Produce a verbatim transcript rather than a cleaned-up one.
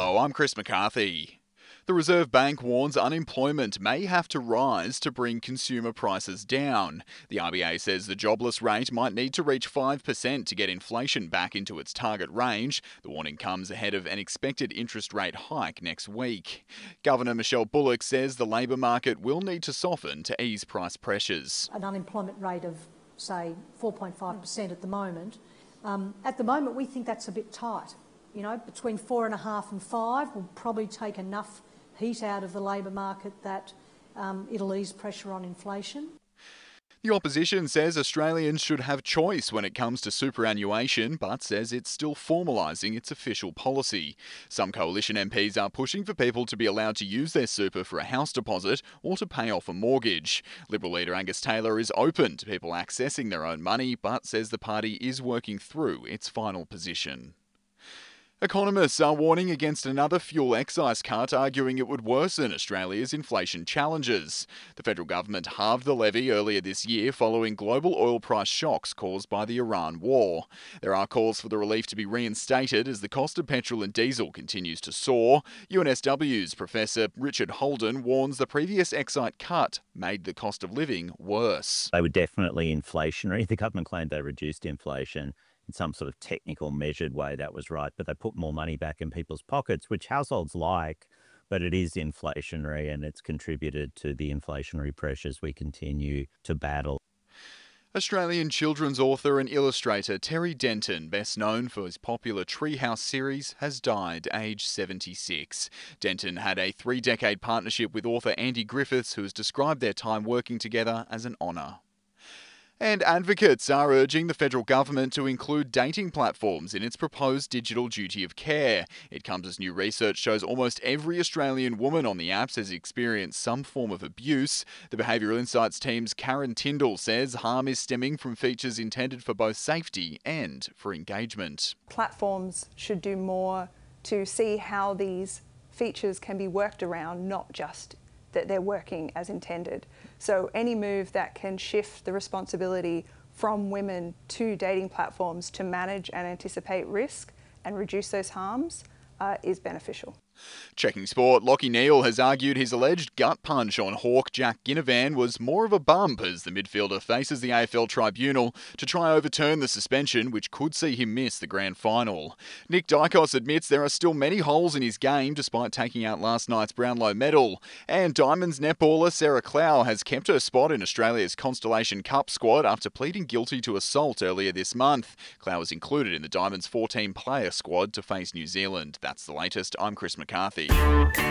Hello, I'm Chris McCarthy. The Reserve Bank warns unemployment may have to rise to bring consumer prices down. The R B A says the jobless rate might need to reach five percent to get inflation back into its target range. The warning comes ahead of an expected interest rate hike next week. Governor Michelle Bullock says the labour market will need to soften to ease price pressures. An unemployment rate of, say, four point five percent at the moment. Um, at the moment, we think that's a bit tight. You know, between four and a half and five will probably take enough heat out of the labour market that um, it'll ease pressure on inflation. The opposition says Australians should have choice when it comes to superannuation, but says it's still formalising its official policy. Some coalition M Ps are pushing for people to be allowed to use their super for a house deposit or to pay off a mortgage. Liberal leader Angus Taylor is open to people accessing their own money, but says the party is working through its final position. Economists are warning against another fuel excise cut, arguing it would worsen Australia's inflation challenges. The federal government halved the levy earlier this year following global oil price shocks caused by the Iran war. There are calls for the relief to be reinstated as the cost of petrol and diesel continues to soar. U N S W's Professor Richard Holden warns the previous excise cut made the cost of living worse. They were definitely inflationary. The government claimed they reduced inflation. In some sort of technical measured way, that was right, but they put more money back in people's pockets, which households like, but it is inflationary and it's contributed to the inflationary pressures we continue to battle. Australian children's author and illustrator Terry Denton, best known for his popular Treehouse series, has died aged seventy-six. Denton had a three-decade partnership with author Andy Griffiths, who has described their time working together as an honour. And advocates are urging the federal government to include dating platforms in its proposed digital duty of care. It comes as new research shows almost every Australian woman on the apps has experienced some form of abuse. The Behavioural Insights team's Karen Tyndall says harm is stemming from features intended for both safety and for engagement. Platforms should do more to see how these features can be worked around, not just that they're working as intended. So any move that can shift the responsibility from women to dating platforms to manage and anticipate risk and reduce those harms uh, is beneficial. Checking sport, Lachie Neale has argued his alleged gut punch on Hawk Jack Ginnivan was more of a bump as the midfielder faces the A F L tribunal to try overturn the suspension, which could see him miss the grand final. Nick Dykos admits there are still many holes in his game despite taking out last night's Brownlow medal. And Diamonds netballer Sarah Clow has kept her spot in Australia's Constellation Cup squad after pleading guilty to assault earlier this month. Clow was included in the Diamonds fourteen player squad to face New Zealand. That's the latest. I'm Chris McCarthy.